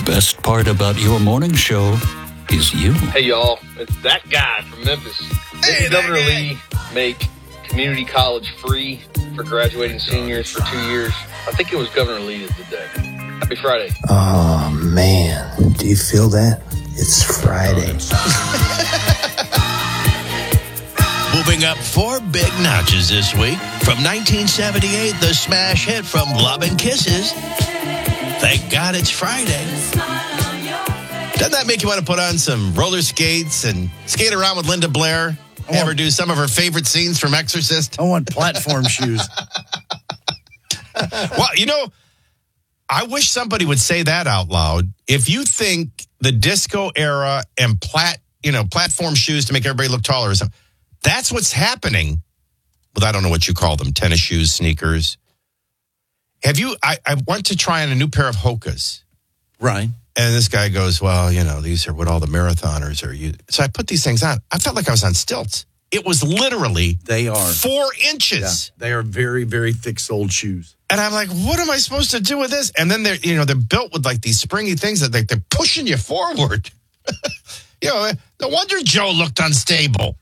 best part about your morning show is you. Hey, y'all. It's that guy from Memphis. Didn't Governor Lee make community college free for graduating seniors for 2 years? I think it was Governor Lee that did that. Happy Friday. Oh, man. Do you feel that? It's Friday. Moving up 4 big notches this week. From 1978, the smash hit from Love and Kisses. Thank God it's Friday. Doesn't that make you want to put on some roller skates and skate around with Linda Blair? Have her do some of her favorite scenes from Exorcist? I want platform shoes. Well, you know, I wish somebody would say that out loud. If you think the disco era and platform shoes to make everybody look taller or something, that's what's happening with, I don't know what you call them, tennis shoes, sneakers. I went to try on a new pair of Hokas. Right. And this guy goes, well, you know, these are what all the marathoners are using. So I put these things on. I felt like I was on stilts. It was literally they are 4 inches. Yeah, they are very, very thick-soled shoes. And I'm like, what am I supposed to do with this? And then they're built with like these springy things that they're pushing you forward. No wonder Joe looked unstable.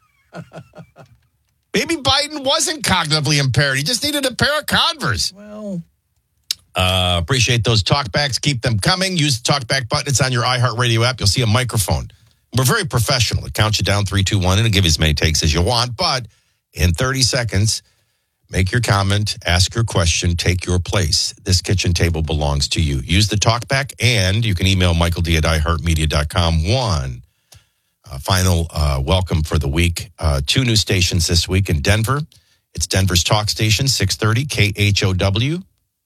Maybe Biden wasn't cognitively impaired. He just needed a pair of Converse. Well, appreciate those talkbacks. Keep them coming. Use the talkback button. It's on your iHeartRadio app. You'll see a microphone. We're very professional. It counts you down 3, 2, 1. It'll give you as many takes as you want. But in 30 seconds, make your comment, ask your question, take your place. This kitchen table belongs to you. Use the talkback, and you can email Michael D at iHeartMedia.com. Final welcome for the week. 2 new stations this week in Denver. It's Denver's talk station, 630 KHOW.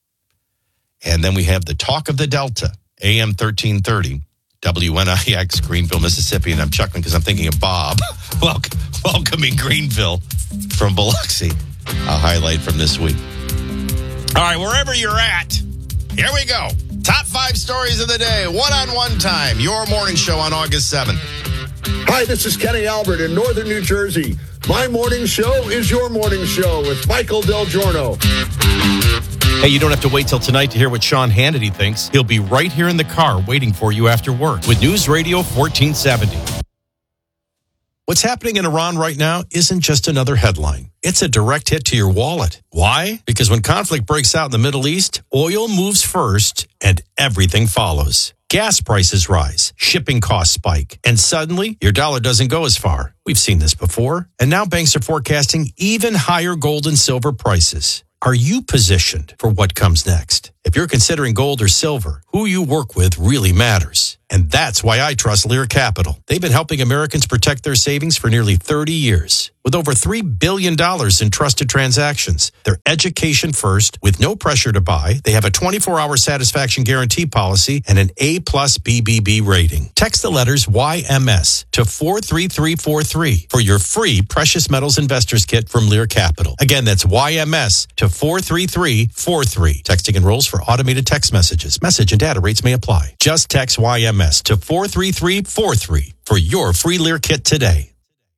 And then we have the Talk of the Delta, AM 1330, WNIX, Greenville, Mississippi. And I'm chuckling because I'm thinking of Bob welcoming Greenville from Biloxi. A highlight from this week. All right, wherever you're at, here we go. Top 5 stories of the day, one-on-one time. Your morning show on August 7th. Hi, this is Kenny Albert in northern New Jersey. My morning show is your morning show with Michael Del Giorno. Hey, you don't have to wait till tonight to hear what Sean Hannity thinks. He'll be right here in the car waiting for you after work with News Radio 1470. What's happening in Iran right now isn't just another headline. It's a direct hit to your wallet. Why? Because when conflict breaks out in the Middle East, oil moves first and everything follows. Gas prices rise, shipping costs spike, and suddenly your dollar doesn't go as far. We've seen this before, and now banks are forecasting even higher gold and silver prices. Are you positioned for what comes next? If you're considering gold or silver, who you work with really matters. And that's why I trust Lear Capital. They've been helping Americans protect their savings for nearly 30 years. With over $3 billion in trusted transactions, they're education first with no pressure to buy. They have a 24-hour satisfaction guarantee policy and an A+ BBB rating. Text the letters YMS to 43343 for your free Precious Metals Investors Kit from Lear Capital. Again, that's YMS to 43343. Texting enrolls for automated text messages. Message and data rates may apply. Just text YMS to 43343 for your free Lear Kit today.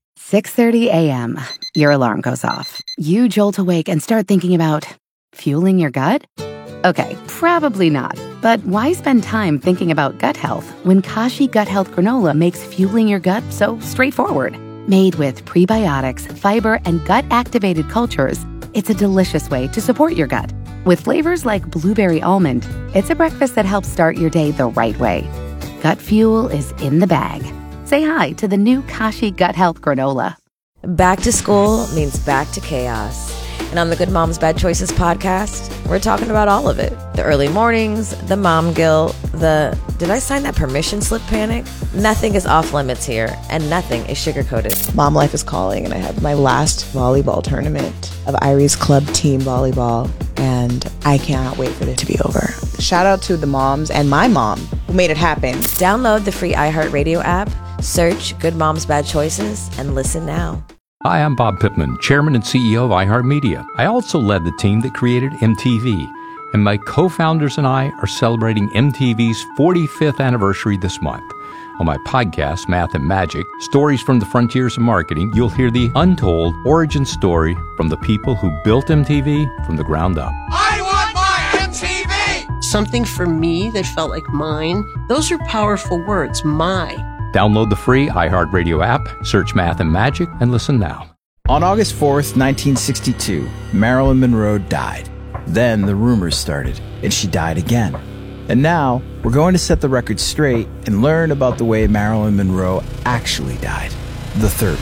6:30 a.m. Your alarm goes off. You jolt awake and start thinking about fueling your gut? Okay, probably not. But why spend time thinking about gut health when Kashi Gut Health Granola makes fueling your gut so straightforward? Made with prebiotics, fiber, and gut-activated cultures, it's a delicious way to support your gut. With flavors like blueberry almond, it's a breakfast that helps start your day the right way. Gut fuel is in the bag. Say hi to the new Kashi Gut Health Granola. Back to school means back to chaos. And on the Good Moms Bad Choices podcast, we're talking about all of it. The early mornings, the mom guilt, the did I sign that permission slip panic? Nothing is off limits here, and nothing is sugar-coated. Mom life is calling, and I have my last volleyball tournament of Irie's club team volleyball, and I cannot wait for it to be over. Shout out to the moms and my mom who made it happen. Download the free iHeartRadio app, search Good Moms Bad Choices, and listen now. Hi, I'm Bob Pittman, Chairman and CEO of iHeartMedia. I also led the team that created MTV, and my co-founders and I are celebrating MTV's 45th anniversary this month. On my podcast, Math and Magic, Stories from the Frontiers of Marketing, you'll hear the untold origin story from the people who built MTV from the ground up. I want my MTV! something for me that felt like mine. Those are powerful words, my. Download the free iHeartRadio app, search Math and Magic, and listen now. On August 4th, 1962, Marilyn Monroe died. Then the rumors started, and she died again. And now, we're going to set the record straight and learn about the way Marilyn Monroe actually died, the third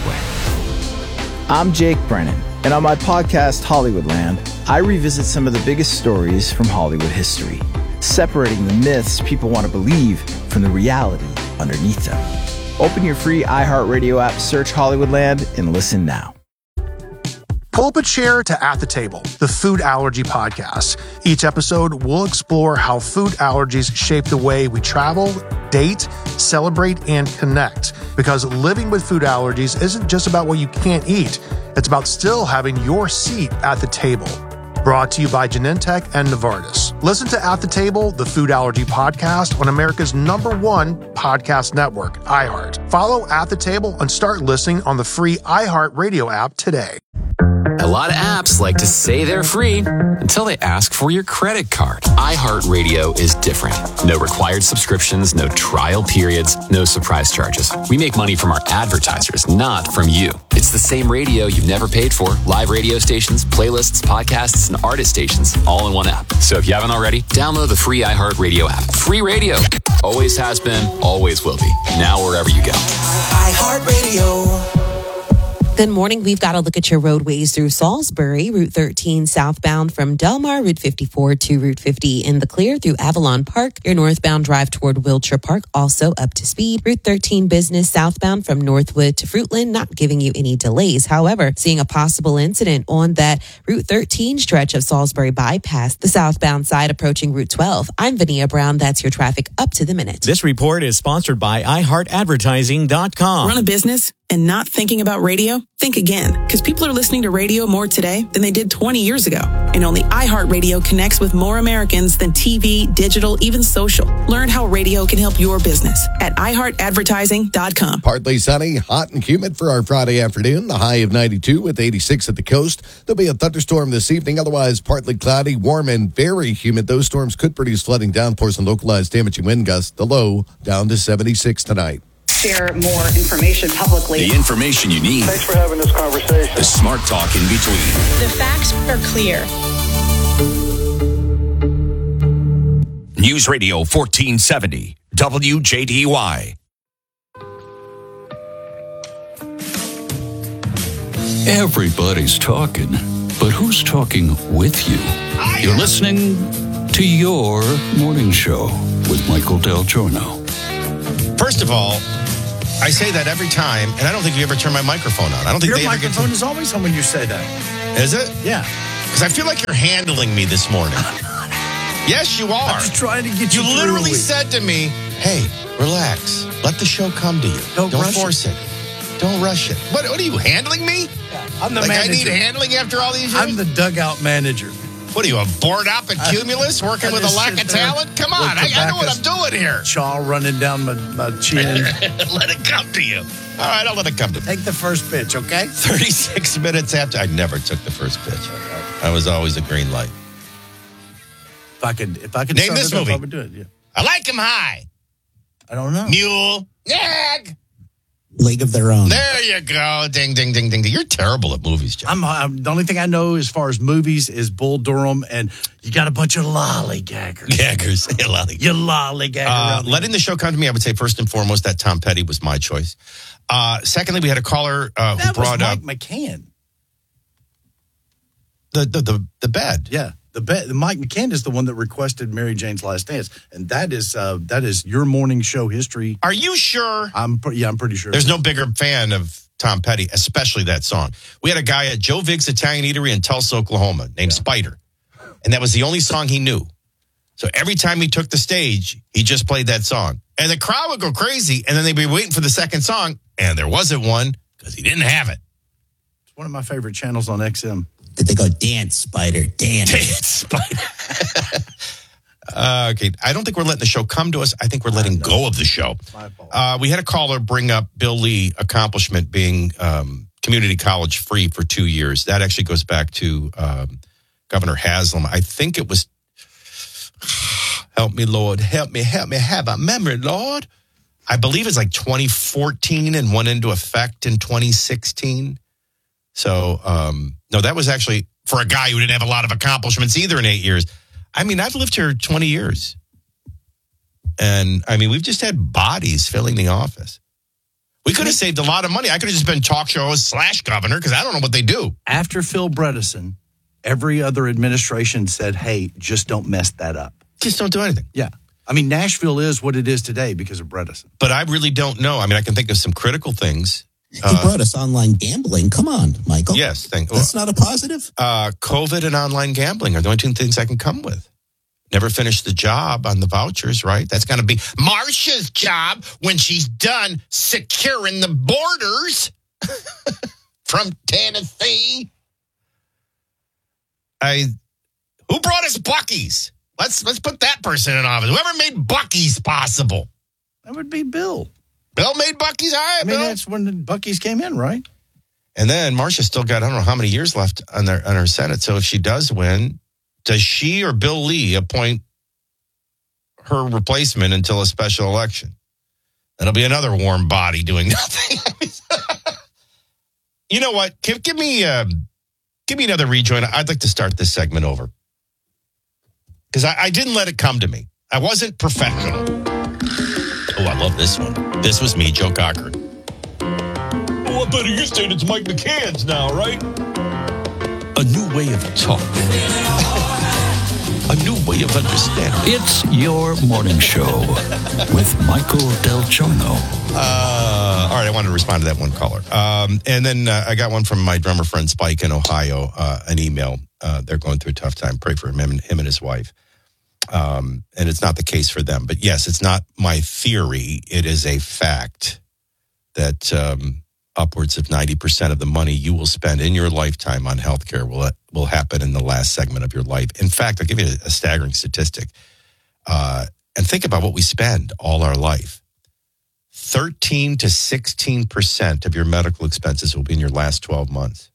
way. I'm Jake Brennan, and on my podcast, Hollywoodland, I revisit some of the biggest stories from Hollywood history, separating the myths people want to believe from the reality underneath them. Open your free iHeartRadio app, search Hollywoodland, and listen now. Pull up a chair to At the Table, the food allergy podcast. Each episode, we'll explore how food allergies shape the way we travel, date, celebrate, and connect. Because living with food allergies isn't just about what you can't eat. It's about still having your seat at the table. Brought to you by Genentech and Novartis. Listen to At the Table, the food allergy podcast on America's #1 podcast network, iHeart. Follow At the Table and start listening on the free iHeartRadio app today. A lot of apps like to say they're free until they ask for your credit card. iHeartRadio is different. No required subscriptions, no trial periods, no surprise charges. We make money from our advertisers, not from you. It's the same radio you've never paid for. Live radio stations, playlists, podcasts, and artist stations all in one app. So if you haven't already, download the free iHeartRadio app. Free radio. Always has been, always will be. Now wherever you go. iHeartRadio. Good morning. We've got a look at your roadways through Salisbury, Route 13 southbound from Delmar, Route 54 to Route 50 in the clear through Avalon Park. Your northbound drive toward Wilshire Park also up to speed. Route 13 business southbound from Northwood to Fruitland, not giving you any delays. However, seeing a possible incident on that Route 13 stretch of Salisbury bypass, the southbound side approaching Route 12. I'm Vania Brown. That's your traffic up to the minute. This report is sponsored by iHeartAdvertising.com. Run a business and not thinking about radio? Think again, because people are listening to radio more today than they did 20 years ago. And only iHeartRadio connects with more Americans than TV, digital, even social. Learn how radio can help your business at iHeartAdvertising.com. Partly sunny, hot and humid for our Friday afternoon. The high of 92 with 86 at the coast. There'll be a thunderstorm this evening. Otherwise, partly cloudy, warm, and very humid. Those storms could produce flooding, downpours, and localized damaging wind gusts. The low down to 76 tonight. Share more information publicly. The information you need. Thanks for having this conversation. The smart talk in between. The facts are clear. News Radio 1470, WJDY. Everybody's talking, but who's talking with you? You're listening to Your Morning Show with Michael Del Giorno. First of all, I say that every time, and I don't think you ever turn my microphone on. I don't think Your they ever get microphone is always on when you say that. Is it? Yeah. Because I feel like you're handling me this morning. Yes, you are. I'm just trying to get you You through literally the week. said to me, hey, relax. Let the show come to you. Don't force it. Don't rush it. What are you, handling me? Yeah, I'm the like manager. I need handling after all these years? I'm the dugout manager. What are you, a bored up at Cumulus working with a lack of talent? Come on, I know what I'm doing here. Chaw running down my chin. Let it come to you. All right, I'll let it come to me. Take the first pitch, okay? 36 minutes after. I never took the first pitch. I was always a green light. If I could name sum this it up, movie. I would do it, yeah. I like him high. I don't know. Mule. Nag. League of Their Own. There you go. Ding, ding, ding, ding, ding. You're terrible at movies, John. I'm the only thing I know as far as movies is Bull Durham, and you got a bunch of lollygaggers. You lollygagger. Letting the show come to me, I would say first and foremost that Tom Petty was my choice. Secondly, we had a caller who brought up Mike McCann. The bed. Yeah. The Mike McCann is the one that requested Mary Jane's Last Dance, and that is your morning show history. Are you sure? I'm pretty sure. There's no bigger fan of Tom Petty, especially that song. We had a guy at Joe Vig's Italian Eatery in Tulsa, Oklahoma, named Spider, and that was the only song he knew. So every time he took the stage, he just played that song, and the crowd would go crazy, and then they'd be waiting for the second song, and there wasn't one because he didn't have it. It's one of my favorite channels on XM. Did they go, dance, Spider, dance? Dance, Spider. Okay, I don't think we're letting the show come to us. I think we're letting go of the show. We had a caller bring up Bill Lee accomplishment being community college free for 2 years. That actually goes back to Governor Haslam. I think it was Help me, Lord. Help me have a memory, Lord. I believe it's like 2014 and went into effect in 2016. So, no, that was actually for a guy who didn't have a lot of accomplishments either in 8 years. I mean, I've lived here 20 years. And, I mean, we've just had bodies filling the office. We could have saved a lot of money. I could have just been talk show host / governor because I don't know what they do. After Phil Bredesen, every other administration said, hey, just don't mess that up. Just don't do anything. Yeah. I mean, Nashville is what it is today because of Bredesen. But I really don't know. I mean, I can think of some critical things. He brought us online gambling. Come on, Michael. Yes. That's not a positive? COVID and online gambling are the only two things I can come with. Never finished the job on the vouchers, right? That's going to be Marcia's job when she's done securing the borders from Tennessee. Who brought us Buc-ee's? Let's put that person in office. Whoever made Buc-ee's possible. That would be Bill. Bill made Buc-ee's? All right, Bill. That's when the Buc-ee's came in, right? And then Marcia's still got, I don't know how many years left on her Senate. So if she does win, does she or Bill Lee appoint her replacement until a special election? That'll be another warm body doing nothing. You know what? Give me another rejoin. I'd like to start this segment over. Because I didn't let it come to me. I wasn't professional. Oh, I love this one. This was me, Joe Cochran. Oh, I better you saying it's Mike McCann's now, right? A new way of talking. A new way of understanding. It's your morning show with Michael Del Giorno. All right, I wanted to respond to that one caller. And then I got one from my drummer friend Spike in Ohio, an email. They're going through a tough time. Pray for him and his wife. And it's not the case for them. But yes, it's not my theory. It is a fact that upwards of 90% of the money you will spend in your lifetime on healthcare will happen in the last segment of your life. In fact, I'll give you a staggering statistic. And think about what we spend all our life. 13 to 16% of your medical expenses will be in your last 12 months.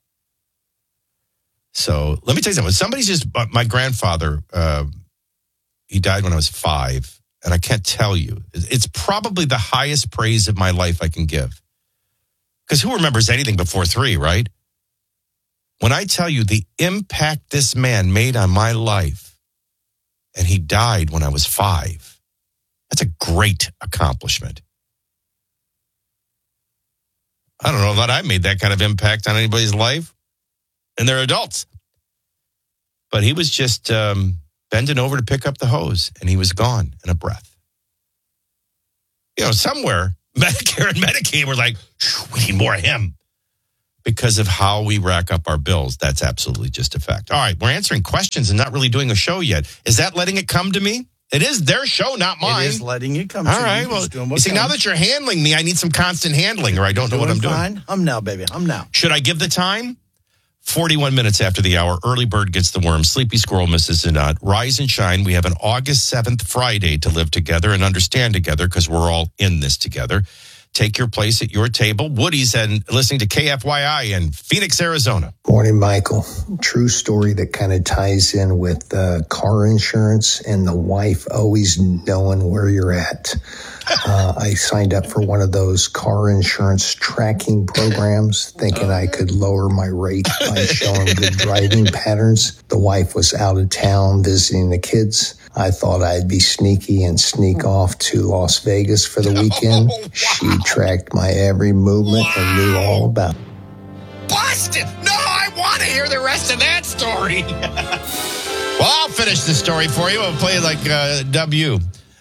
So let me tell you something. Somebody's my grandfather, he died when I was 5. And I can't tell you. It's probably the highest praise of my life I can give. Because who remembers anything before 3, right? When I tell you the impact this man made on my life, and he died when I was 5, that's a great accomplishment. I don't know that I made that kind of impact on anybody's life, and they're adults. But he was just bending over to pick up the hose, and he was gone in a breath. You know, somewhere, Medicare and Medicaid were like, we need more of him. Because of how we rack up our bills. That's absolutely just a fact. All right, we're answering questions and not really doing a show yet. Is that letting it come to me? It is their show, not mine. It is letting it come to you. you. All right, well, you see, now that you're handling me, I need some constant handling or I don't know what I'm doing. Fine. I'm now, baby. I'm now. Should I give the time? 41 minutes after the hour. Early bird gets the worm. Sleepy squirrel misses the nut. Rise and shine. We have an August 7th Friday to live together and understand together because we're all in this together. Take your place at your table. Woody's and listening to KFYI in Phoenix, Arizona. Morning, Michael. True story that kind of ties in with car insurance and the wife always knowing where you're at. I signed up for one of those car insurance tracking programs thinking I could lower my rate by showing good driving patterns. The wife was out of town visiting the kids. I thought I'd be sneaky and sneak off to Las Vegas for the weekend. She tracked my every movement and knew all about it. Busted! No, I want to hear the rest of that story. Well, I'll finish the story for you. I'll play like W.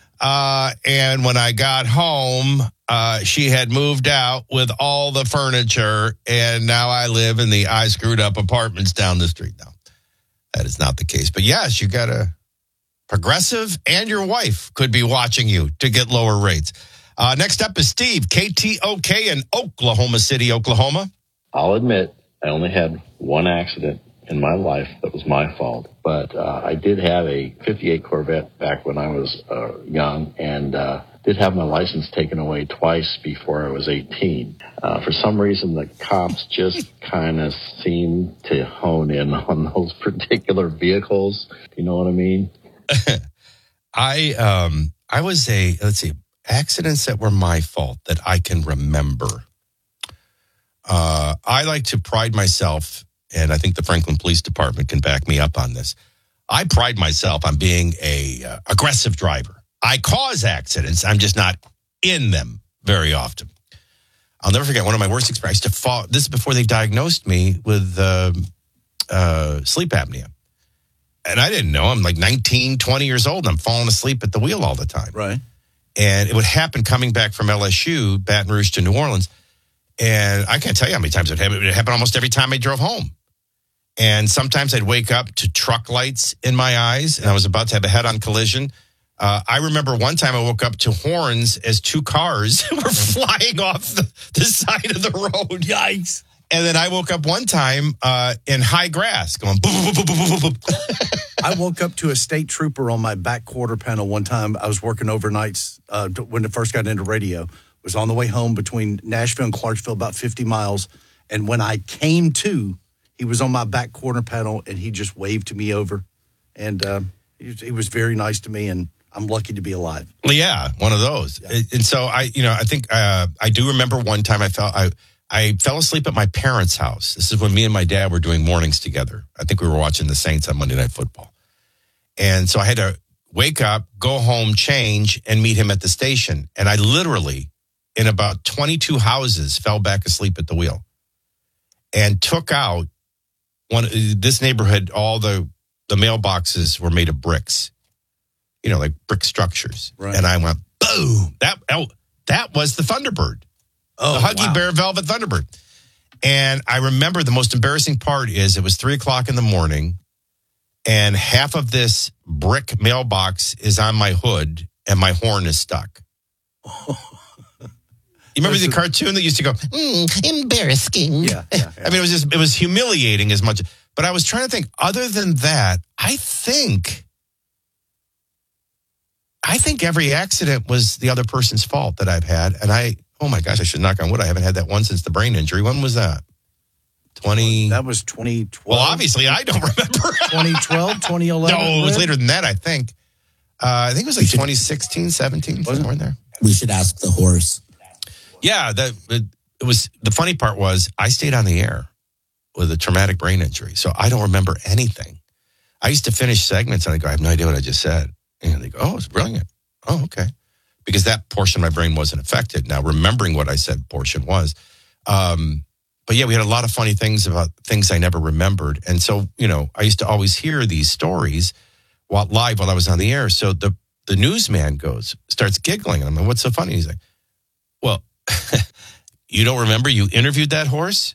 And when I got home, she had moved out with all the furniture, and now I live in the I screwed up apartments down the street. No, that is not the case. But yes, you got a Progressive and your wife could be watching you to get lower rates. Next up is Steve, KTOK in Oklahoma City, Oklahoma. I'll admit I only had one accident in my life that was my fault. But I did have a 58 Corvette back when I was young and did have my license taken away twice before I was 18. For some reason, the cops just kind of seemed to hone in on those particular vehicles. You know what I mean? I was accidents that were my fault that I can remember. I like to pride myself, and I think the Franklin Police Department can back me up on this. I pride myself on being a aggressive driver. I cause accidents. I'm just not in them very often. I'll never forget one of my worst experiences. To fall. This is before they diagnosed me with sleep apnea. And I didn't know. I'm like 19, 20 years old. And I'm falling asleep at the wheel all the time. Right. And it would happen coming back from LSU, Baton Rouge to New Orleans. And I can't tell you how many times it happened. It would happen almost every time I drove home. And sometimes I'd wake up to truck lights in my eyes, and I was about to have a head-on collision. I remember one time I woke up to horns as two cars were flying off the side of the road. Yikes. And then I woke up one time in high grass going boom, boom, boom, boom, boom, boom. I woke up to a state trooper on my back quarter panel one time. I was working overnights when I first got into radio. Was on the way home between Nashville and Clarksville, about 50 miles. And when I came to, he was on my back quarter panel, and he just waved to me over. And he was very nice to me, and I'm lucky to be alive. Well, yeah, one of those. Yeah. And so I think I do remember one time I fell asleep at my parents' house. This is when me and my dad were doing mornings together. I think we were watching the Saints on Monday Night Football. And so I had to wake up, go home, change, and meet him at the station. And I literally, in about 22 houses, fell back asleep at the wheel and took out this neighborhood. All the mailboxes were made of bricks, like brick structures. Right. And I went, boom. That was the Thunderbird. Oh, the Huggy Bear Velvet Thunderbird. And I remember the most embarrassing part is it was 3:00 in the morning, and half of this brick mailbox is on my hood, and my horn is stuck. You remember the cartoon that used to go, embarrassing? Yeah. I mean, it was humiliating as much. But I was trying to think, other than that, I think every accident was the other person's fault that I've had. And oh my gosh, I should knock on wood. I haven't had that one since the brain injury. When was that? That was 2012. Well, obviously, I don't remember. 2012, 2011? No, it was later than that, I think. I think it was like 2016, 17, somewhere in there. We should ask the horse. Yeah, it was. The funny part was I stayed on the air with a traumatic brain injury, so I don't remember anything. I used to finish segments and I go, I have no idea what I just said. And they go, oh, it's brilliant. Oh, okay. Because that portion of my brain wasn't affected. Now, remembering what I said portion was. But yeah, we had a lot of funny things about things I never remembered. And so, I used to always hear these stories live while I was on the air. So the newsman starts giggling. I'm like, what's so funny? He's like, well, you don't remember you interviewed that horse?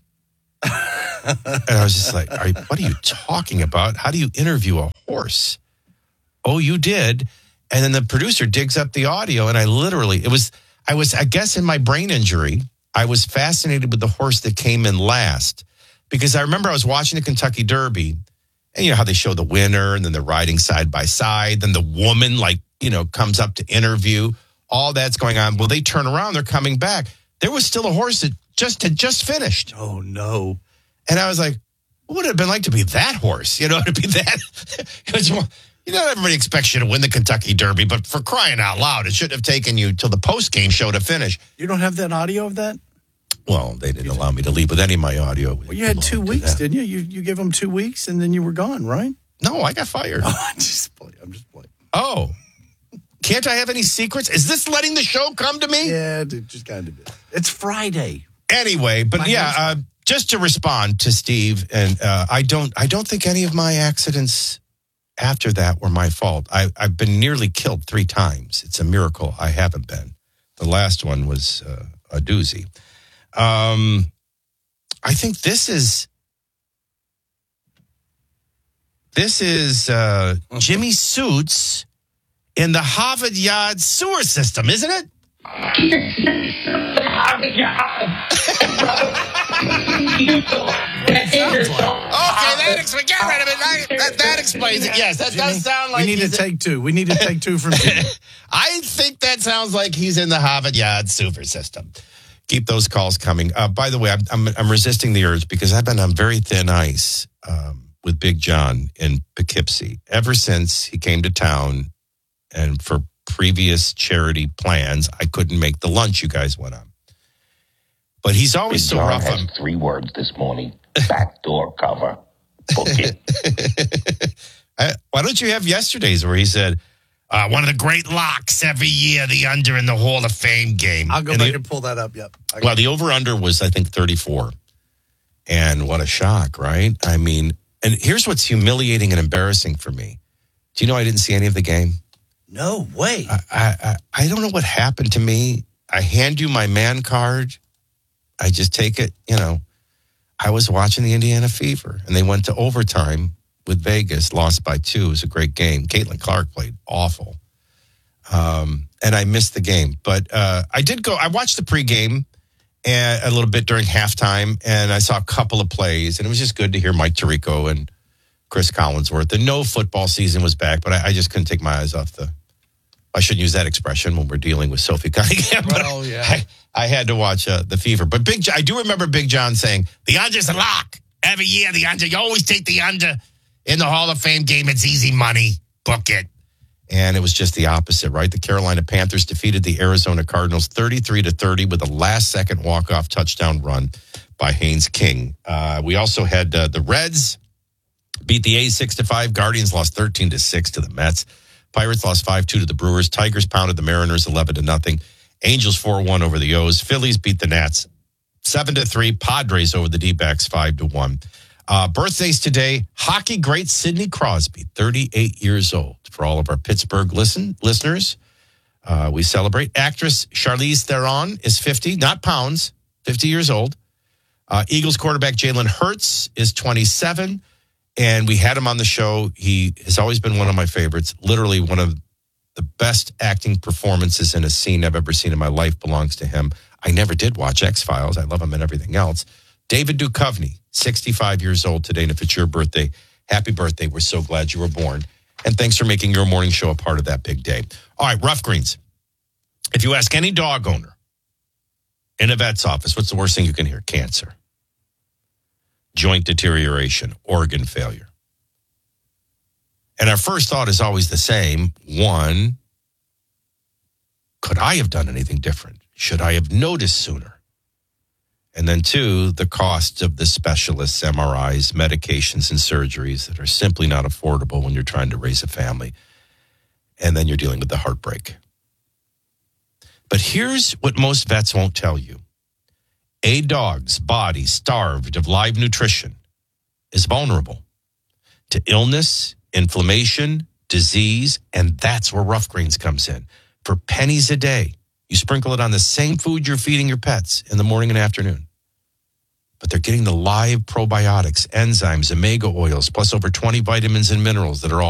And I was just like, what are you talking about? How do you interview a horse? Oh, you did. And then the producer digs up the audio, and I guess in my brain injury, I was fascinated with the horse that came in last, because I remember I was watching the Kentucky Derby, and how they show the winner, and then they're riding side by side. Then the woman, comes up to interview. All that's going on. Well, they turn around, they're coming back. There was still a horse that had just finished. Oh, no. And I was like, what would it have been like to be that horse? To be that. Everybody expects you to win the Kentucky Derby, but for crying out loud, it shouldn't have taken you till the post-game show to finish. You don't have that audio of that? Well, they didn't allow me to leave with any of my audio. Well, you had 2 weeks, didn't you? You gave them 2 weeks, and then you were gone, right? No, I got fired. Oh, I'm just playing. Oh. Can't I have any secrets? Is this letting the show come to me? Yeah, dude, just kind of. It's Friday. Anyway, but just to respond to Steve, and I don't think any of my accidents after that were my fault. I've been nearly killed 3 times. It's a miracle I haven't been. The last one was a doozy. I think this is Jimmy Suits in the Harvard Yard sewer system, isn't it? Get rid of it. That explains it. Yes, that Jimmy, does sound like we need to take two. We need to take two from Jimmy. I think that sounds like he's in the Harvard Yard sewer system. Keep those calls coming. By the way, I'm resisting the urge because I've been on very thin ice with Big John in Poughkeepsie ever since he came to town And for previous charity plans, I couldn't make the lunch you guys went on. But he's always Big so John rough has on 3 words this morning. Backdoor cover. Book it. Why don't you have yesterday's where he said, one of the great locks every year, the under in the Hall of Fame game. I'll go back and pull that up. Yep. Well, the over-under was, I think, 34. And what a shock, right? I mean, and here's what's humiliating and embarrassing for me. Do you know I didn't see any of the game? No way. I don't know what happened to me. I hand you my man card. I just take it, I was watching the Indiana Fever, and they went to overtime with Vegas, lost by 2. It was a great game. Caitlin Clark played awful. And I missed the game. But I did go, I watched the pregame and a little bit during halftime, and I saw a couple of plays, and it was just good to hear Mike Tirico and Chris Collinsworth. The no football season was back, but I just couldn't take my eyes off I shouldn't use that expression when we're dealing with Sophie Cunningham. But well, yeah. I had to watch the Fever. But I do remember Big John saying, the under's a lock. Every year, the under. You always take the under in the Hall of Fame game. It's easy money. Book it. And it was just the opposite, right? The Carolina Panthers defeated the Arizona Cardinals 33-30 with a last-second walk-off touchdown run by Haynes King. We also had the Reds beat the A's 6-5. Guardians lost 13-6 to the Mets. Pirates lost 5-2 to the Brewers. Tigers pounded the Mariners 11-0. Angels 4-1 over the O's. Phillies beat the Nats 7-3. Padres over the D-backs 5-1. Birthdays today. Hockey great Sidney Crosby, 38 years old. For all of our Pittsburgh listeners, we celebrate. Actress Charlize Theron is 50, not pounds, 50 years old. Eagles quarterback Jalen Hurts is 27. And we had him on the show. He has always been one of my favorites. Literally one of the best acting performances in a scene I've ever seen in my life belongs to him. I never did watch X-Files. I love him and everything else. David Duchovny, 65 years old today. And if it's your birthday, happy birthday. We're so glad you were born. And thanks for making your morning show a part of that big day. All right, Rough Greens. If you ask any dog owner in a vet's office, what's the worst thing you can hear? Cancer. Joint deterioration, organ failure. And our first thought is always the same. 1, could I have done anything different? Should I have noticed sooner? And then 2, the costs of the specialists, MRIs, medications, and surgeries that are simply not affordable when you're trying to raise a family. And then you're dealing with the heartbreak. But here's what most vets won't tell you. A dog's body starved of live nutrition is vulnerable to illness, inflammation, disease, and that's where Rough Greens comes in. For pennies a day, you sprinkle it on the same food you're feeding your pets in the morning and afternoon. But they're getting the live probiotics, enzymes, omega oils, plus over 20 vitamins and minerals that are all